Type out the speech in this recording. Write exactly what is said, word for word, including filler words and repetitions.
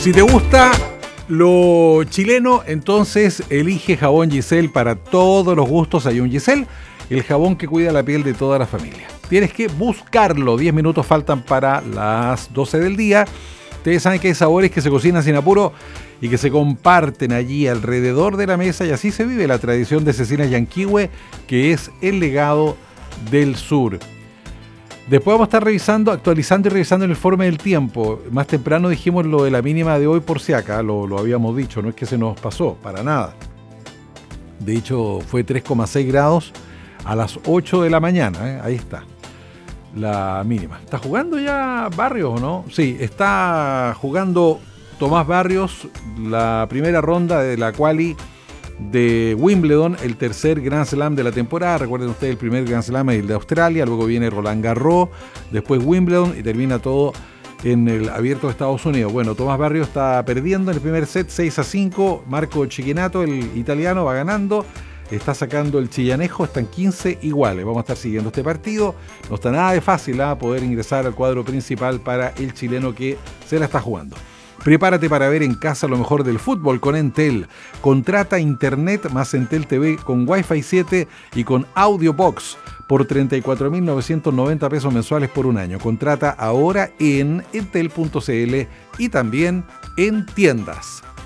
Si te gusta lo chileno, entonces elige jabón Giselle para todos los gustos. Hay un Giselle, el jabón que cuida la piel de toda la familia. Tienes que buscarlo. diez minutos faltan para las doce del día. Ustedes saben que hay sabores que se cocinan sin apuro y que se comparten allí alrededor de la mesa, y así se vive la tradición de Cecina Yanquihue, que es el legado del sur. Después vamos a estar revisando, actualizando y revisando el informe del tiempo. Más temprano dijimos lo de la mínima de hoy por si acá, lo, lo habíamos dicho, no es que se nos pasó, para nada. De hecho, fue tres coma seis grados a las ocho de la mañana, ¿eh? Ahí está, la mínima. ¿Está jugando ya Barrios o no? Sí, está jugando Tomás Barrios, la primera ronda de la quali de Wimbledon, el tercer Grand Slam de la temporada. Recuerden ustedes, el primer Grand Slam es el de Australia, luego viene Roland Garros, después Wimbledon y termina todo en el Abierto de Estados Unidos. Bueno, Tomás Barrios está perdiendo en el primer set seis a cinco, Marco Cecchinato, el italiano, va ganando, está sacando el chillanejo, están quince iguales. Vamos a estar siguiendo este partido, no está nada de fácil ¿eh? poder ingresar al cuadro principal para el chileno que se la está jugando. Prepárate para ver en casa lo mejor del fútbol con Entel. Contrata internet más Entel T V con Wi-Fi siete y con AudioBox por treinta y cuatro mil novecientos noventa pesos mensuales por un año. Contrata ahora en entel punto c l y también en tiendas.